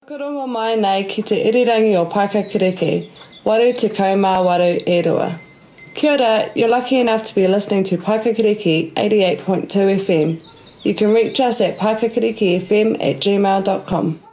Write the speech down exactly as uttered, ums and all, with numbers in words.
Whakarongo mai nei ki te irirangi o Paikakiriki, waru te kaumā waru e rua. Kia ora, you're lucky enough to be listening to Paikakiriki eighty-eight point two F M. You can reach us at paikakirikifm at gmail dot com.